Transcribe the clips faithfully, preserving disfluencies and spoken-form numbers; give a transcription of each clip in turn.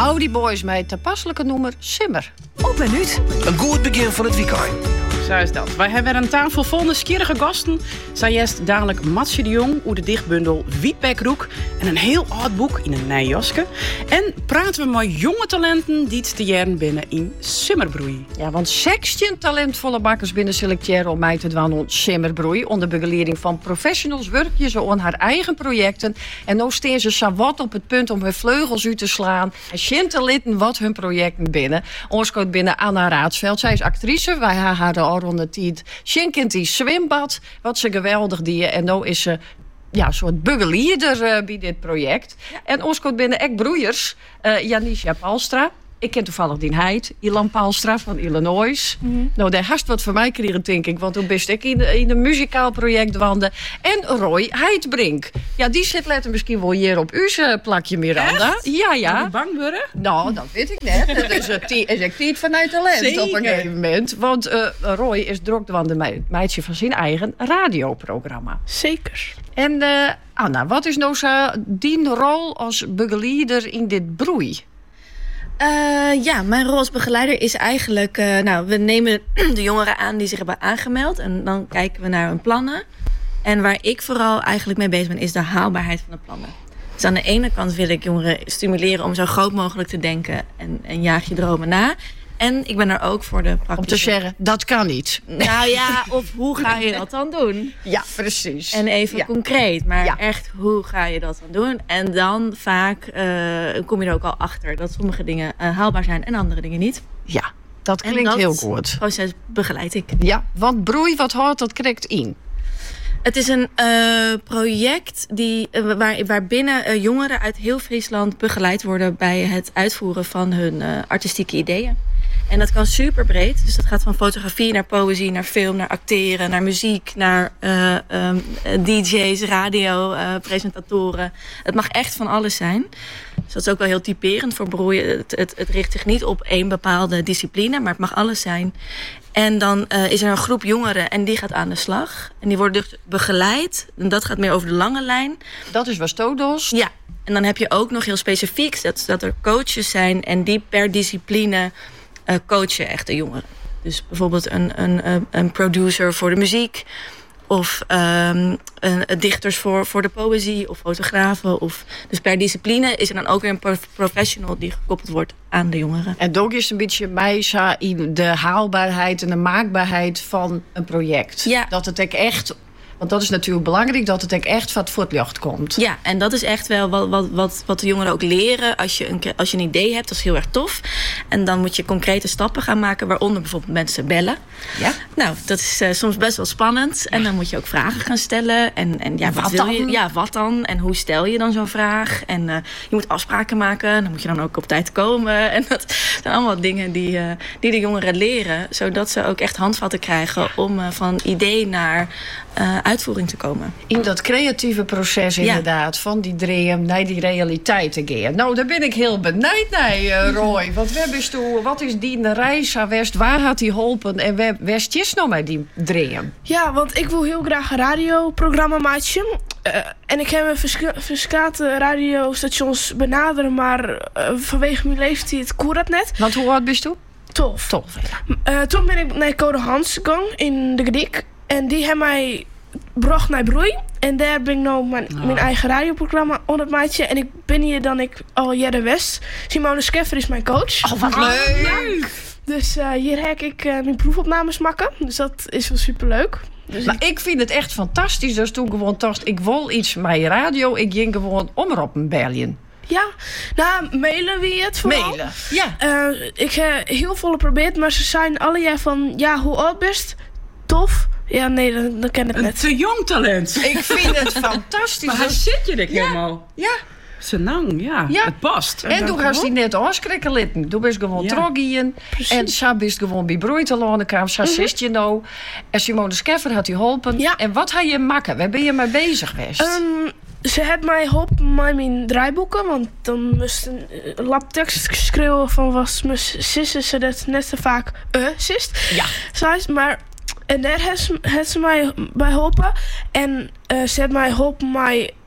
Audi Boys met toepasselijke noemer Simmer. Op minuut. Een goed begin van het weekend. Zo is dat. Wij hebben een tafel vol nieuwsgierige gasten. Zij jest dadelijk Matsje de Jong over de dichtbundel Wietbekroek en een heel oud boek in een nijjaske. En praten we met jonge talenten die het te jaren binnen in Simmerbroei. Ja, want zestien talentvolle bakkers binnen selecteren om mij te doen aan Simmerbroei. Onder begeleiding van professionals werkje ze aan haar eigen projecten. En nu staan ze zowat op het punt om hun vleugels uit te slaan. En zien te litten wat hun projecten binnen. Ons komt binnen Anna Raadsveld. Zij is actrice. Wij hebben haar de rond de tijd. Sjen kent die zwembad. Wat ze geweldig die. En nu is ze ja, een soort begeleider uh, bij dit project. Ja. En ons komt binnen ek broeiers. Uh, Janisha Palstra. Ik ken toevallig die heid, Ilan Palstra van Illinois. Mm-hmm. Nou, daar hast wat voor mij kregen, denk ik. Want toen best ik in, in een muzikaal project wandelen. En Roy Heidbrink. Ja, die zit letter misschien wel hier op uw uh, plakje, Miranda. Echt? Ja, ja. De bankburger? Nou, dat weet ik net. Dat is een tijd vanuit talent Zeker. Op een gegeven moment. Want uh, Roy is druk de me- meidje van zijn eigen radioprogramma. Zeker. En uh, Anna, wat is nou zo die rol als begeleider in dit broei? Uh, ja, mijn rol als begeleider is eigenlijk... Uh, nou, we nemen de jongeren aan die zich hebben aangemeld. En dan kijken we naar hun plannen. En waar ik vooral eigenlijk mee bezig ben... is de haalbaarheid van de plannen. Dus aan de ene kant wil ik jongeren stimuleren... om zo groot mogelijk te denken. En, en jaag je dromen na. En ik ben er ook voor de praktische... Om te zeggen, dat kan niet. Nou ja, of hoe ga je dat dan doen? Ja, precies. En even ja. concreet, maar ja. echt, hoe ga je dat dan doen? En dan vaak uh, kom je er ook al achter dat sommige dingen uh, haalbaar zijn en andere dingen niet. Ja, dat klinkt dat heel goed. Het proces begeleid ik. Ja, want broei, wat houdt dat correct in? Het is een uh, project die, uh, waar, waarbinnen uh, jongeren uit heel Friesland begeleid worden bij het uitvoeren van hun uh, artistieke ideeën. En dat kan super breed. Dus dat gaat van fotografie naar poëzie, naar film, naar acteren, naar muziek, naar uh, um, D J's, radio, uh, presentatoren. Het mag echt van alles zijn. Dus dat is ook wel heel typerend voor broei. Het, het, het richt zich niet op één bepaalde discipline, maar het mag alles zijn. En dan uh, is er een groep jongeren en die gaat aan de slag. En die worden dus begeleid. En dat gaat meer over de lange lijn. Dat is Wastodos. Ja. En dan heb je ook nog heel specifiek dat, dat er coaches zijn en die per discipline uh, coachen echt de jongeren. Dus bijvoorbeeld een, een, een producer voor de muziek. Of um, een, dichters voor, voor de poëzie. Of fotografen. Of, dus per discipline is er dan ook weer een prof- professional die gekoppeld wordt aan de jongeren. En ook is een beetje meisa in de haalbaarheid en de maakbaarheid van een project. Ja. Dat het ook echt... Want dat is natuurlijk belangrijk, dat het ook echt van het voetlicht komt. Ja, en dat is echt wel wat, wat, wat, wat de jongeren ook leren. Als je, een, als je een idee hebt, dat is heel erg tof. En dan moet je concrete stappen gaan maken, waaronder bijvoorbeeld mensen bellen. Ja. Nou, dat is uh, soms best wel spannend. En dan moet je ook vragen gaan stellen. En, en ja, wat, wat wil dan? je? Ja, wat dan? En hoe stel je dan zo'n vraag? En uh, je moet afspraken maken. Dan moet je dan ook op tijd komen. En dat zijn allemaal dingen die, uh, die de jongeren leren. Zodat ze ook echt handvatten krijgen ja. om uh, van idee naar uh, uitvoering te komen. In dat creatieve proces inderdaad, ja. van die dream naar die realiteit te gaan. Nou, daar ben ik heel benieuwd naar, uh, Roy. Want waar bist u, wat is die reis aan West? Waar had hij geholpen? En waar West is nou met die dream? Ja, want ik wil heel graag een radioprogramma maken. Uh, en ik heb verschillende radiostations benaderen, maar uh, vanwege mijn leeftijd koer dat net. Want hoe oud bist u? Tof. Tof, ja. Uh, toen ben ik naar Code Hans gegaan in de Gediek. En die hebben mij bracht naar Broei. En daar ben ik nou mijn, oh. mijn eigen radioprogramma onder het maatje. En ik ben hier dan ik al Jelle West. Simone Skeffer is mijn coach. Oh, wat leuk! leuk. Dus uh, hier heb ik uh, mijn proefopnames maken. Dus dat is wel superleuk. Dus maar ik... ik vind het echt fantastisch. Dus toen gewoon dacht, ik wil iets met radio. Ik ging gewoon omroepen bellen. Ja, nou, mailen wie het vooral. Mailen, ja. Uh, ik heb heel veel geprobeerd, maar ze zijn alle jaar van, ja, hoe oud best? Tof. Ja, nee, dan, dan ken ik het net. Een te jong talent. Ik vind het fantastisch. Maar hij zit je er ja. helemaal. Ja. Senang, ja. ja. Het past. En, en toen gaat hij net afschrikken litten. Toen bist gewoon ja. troggien. En zo bist gewoon bij broeitalonen kwam. Zo mm-hmm. zit je nou. En Simone Skeffer had hij geholpen. Ja. En wat had je maken? Waar ben je mee bezig geweest? Um, ze heeft mij geholpen met mijn draaiboeken. Want dan moest een uh, labtekst schreeuwen van was mijn sissen ze dat net zo vaak uh, sist. Ja. Zoals, maar en daar heeft ze, heeft ze mij bij geholpen. En uh, ze heeft mij geholpen met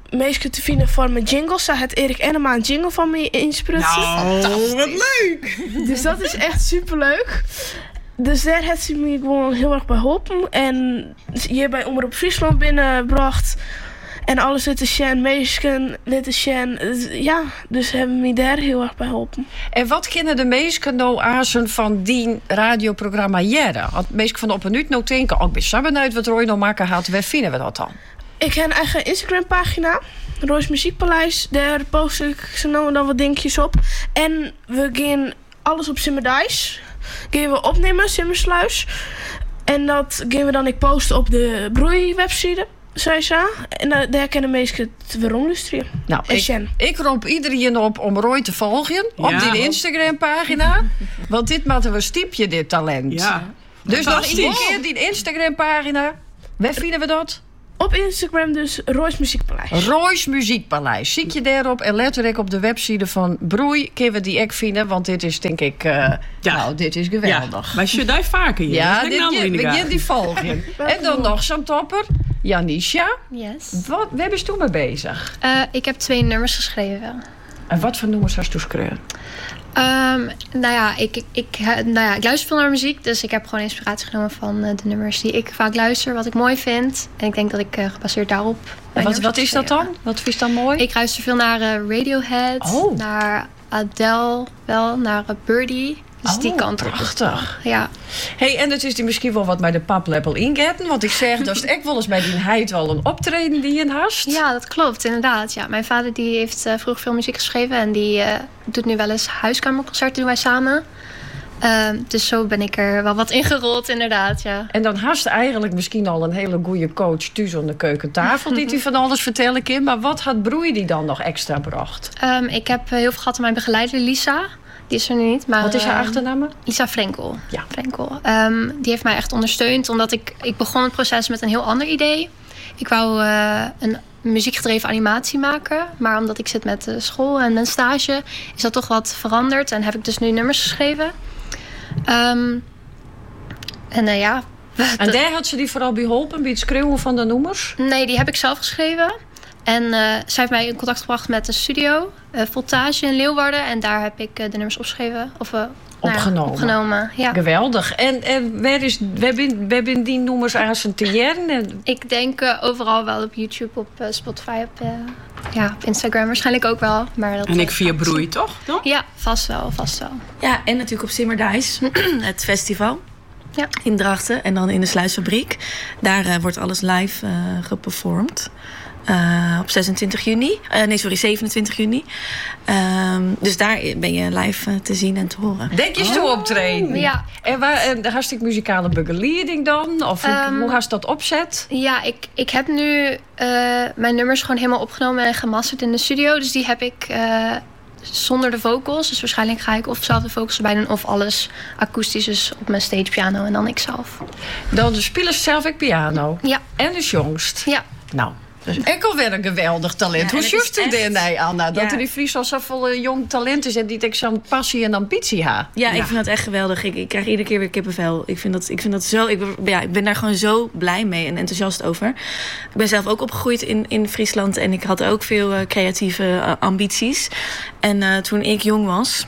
meesten te vinden voor mijn jingles. Daar heeft Erik Enema een jingle van me inspiratie. Nou, wat leuk! Dus dat is echt superleuk. Dus daar heeft ze me gewoon heel erg bij geholpen. En hier bij Omroep Friesland binnengebracht. En alles uit de Sjen, meesken, net de Sjen. Ja, dus hebben me daar heel erg bij geholpen. En wat kennen de meesten nou aanzien van die radioprogramma jaren? Want meesten van op een uur nou denken, ook bij samen uit wat Roy nou maken had, waar vinden we dat dan? Ik heb een eigen Instagram pagina, Roy's Muziekpaleis. Daar post ik zo nou en dan wat dingetjes op. En we gaan alles op Simmerdijs. Gaan we opnemen, Simmersluis. En dat gaan we dan ik posten op de Broei website. Zei ze. En uh, daar kunnen mensen het weer omluisteren. Nou, ik, ik roep iedereen op om Roy te volgen op Ja. die Instagram-pagina. Want dit moeten we stiepje, dit talent. Ja. Dus nog Fantastisch. één keer die Instagram-pagina. Waar vinden we dat? Op Instagram dus Roy's Muziekpaleis. Roy's Muziekpaleis. Zie je daarop en letterlijk op de website van Broei kunnen we die ook vinden. Want dit is denk ik, uh, Ja. nou dit is geweldig. Ja, maar je daar vaker hier. Ja, Dat lijkt dit, nou wel in de we gaten. gaan die volgen. En dan nog zo'n topper. Janisha, Yes. wat, waar ben je toen mee bezig? Uh, ik heb twee nummers geschreven. En wat voor nummers hast je geschreven? Um, nou, ja, ik, ik, ik, uh, nou ja, ik luister veel naar muziek. Dus ik heb gewoon inspiratie genomen van uh, de nummers die ik vaak luister. Wat ik mooi vind. En ik denk dat ik uh, gebaseerd daarop... En mijn wat, nummers wat heb is dat geschreven. dan? Wat vind je dan mooi? Ik luister veel naar uh, Radiohead. Oh. Naar Adele wel. Naar uh, Birdie. Dus Oh, die kant op. prachtig. Ja. Hey, en het is die misschien wel wat bij de paplepel ingetten. Want ik zeg, dat is echt wel eens bij die heid wel een optreden die je in hast. ja, dat klopt inderdaad. Ja, mijn vader die heeft uh, vroeger veel muziek geschreven. En die uh, doet nu wel eens huiskamerconcerten doen wij samen. Uh, dus zo ben ik er wel wat ingerold inderdaad, ja. En dan hast eigenlijk misschien al een hele goede coach thuis aan de keukentafel die die van alles vertellen kan. Maar wat had Broei die dan nog extra gebracht? Um, ik heb uh, heel veel gehad aan mijn begeleider Lisa. Die is er nu niet. Maar, Wat is haar uh, achternaam? Lisa Frenkel. Ja. Frenkel. Um, die heeft mij echt ondersteund. Omdat ik, ik begon het proces met een heel ander idee. Ik wou uh, een muziekgedreven animatie maken. Maar omdat ik zit met de school en mijn stage... is dat toch wat veranderd. En heb ik dus nu nummers geschreven. Um, en uh, ja... En daar had ze die vooral bij geholpen bij het schreeuwen van de nummers? Nee, die heb ik zelf geschreven. En uh, zij heeft mij in contact gebracht met een studio, uh, Voltage in Leeuwarden. En daar heb ik uh, de nummers opgeschreven. Of uh, Opgenomen. Nou ja, opgenomen. Ja. Geweldig. En, en waar, is, waar, ben, waar ben die nummers aan zijn te jaren? En Ik denk uh, overal wel op YouTube, op uh, Spotify, op, uh, ja, op Instagram waarschijnlijk ook wel. Maar dat, En ik uh, via Broei, toch? toch? Ja, vast wel, vast wel. Ja, en natuurlijk op Simmerdijs, het festival. Ja. In Drachten en dan in de Sluisfabriek. Daar uh, wordt alles live uh, geperformd. Uh, op zesentwintig juni. Uh, nee, sorry, zevenentwintig juni. Um, dus daar ben je live uh, te zien en te horen. denk je zo optreden? Ja. En waar en hast ik muzikale begeleiding dan? Of hoe- Um, hoe hast dat opzet? Ja, ik, ik heb nu uh, mijn nummers gewoon helemaal opgenomen en gemasterd in de studio. Dus die heb ik uh, zonder de vocals. Dus waarschijnlijk ga ik of zelf de vocals erbij doen of alles akoestisch. Dus op mijn stagepiano en dan ik zelf. Dan spelen ze zelf ik piano. Ja, En is jongst. ja. Nou, dus ik alweer een geweldig talent. Ja, Hoe en het juist is u echt- dit, nee, Anna? Dat Ja. er in Friesland zoveel uh, jong talent is en die ik zo'n passie en ambitie ha. Ja, Ja. ik vind dat echt geweldig. Ik, ik krijg iedere keer weer kippenvel. Ik vind dat, ik vind dat zo... Ik, ben- ja, ik ben daar gewoon zo blij mee en enthousiast over. Ik ben zelf ook opgegroeid in, in Friesland. En ik had ook veel uh, creatieve uh, ambities. En uh, toen ik jong was...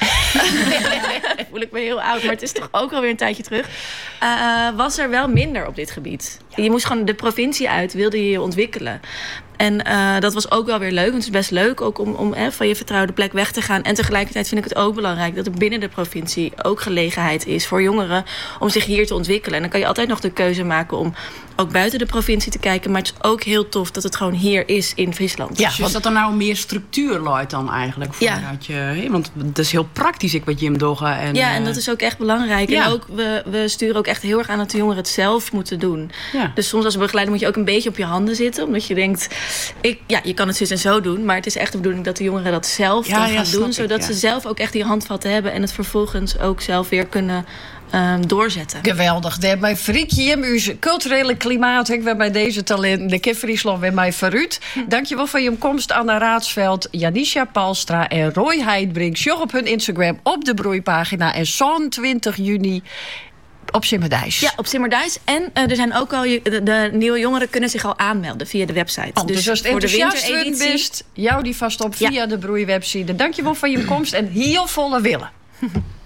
voel ik me heel oud, maar het is toch ook alweer een tijdje terug. Uh, was er wel minder op dit gebied. Je moest gewoon de provincie uit, wilde je je ontwikkelen. En uh, dat was ook wel weer leuk. Want het is best leuk ook om, om hè, van je vertrouwde plek weg te gaan. En tegelijkertijd vind ik het ook belangrijk dat er binnen de provincie ook gelegenheid is voor jongeren om zich hier te ontwikkelen. En dan kan je altijd nog de keuze maken om ook buiten de provincie te kijken. Maar het is ook heel tof dat het gewoon hier is in Friesland. Ja, Dus is dat er nou meer structuur luidt dan eigenlijk? Ja. Voordat je, hè? Want het is heel praktisch ik wat Jim doggen. En, Ja, eh, en dat is ook echt belangrijk. Ja. En ook, we, we sturen ook echt heel erg aan dat de jongeren het zelf moeten doen. Ja. Dus soms als begeleider moet je ook een beetje op je handen zitten. Omdat je denkt, ik, ja, je kan het zus en zo doen. Maar het is echt de bedoeling dat de jongeren dat zelf Ja, dan ja, gaan snap doen. ik, Zodat ja. ze zelf ook echt die handvatten hebben. En het vervolgens ook zelf weer kunnen um, doorzetten. Geweldig. Dat mijn friekje Jim, uw culturele klimaat, ik ben bij deze talent, de Kip Friesland weer mij verruut. Dankjewel voor je komst, Anna Raadsveld, Janisha Palstra en Roy Heidbrink. Sjog op hun Instagram op de broeipagina. En zo'n twintig juni Op Simmerdijs. Ja, op Simmerdijs. En uh, er zijn ook al de, de nieuwe jongeren kunnen zich al aanmelden via de website. Oh, dus, dus als het enthousiast worden bent, jou die vast op via ja. de Broei website. Dankjewel voor je komst en heel volle willen.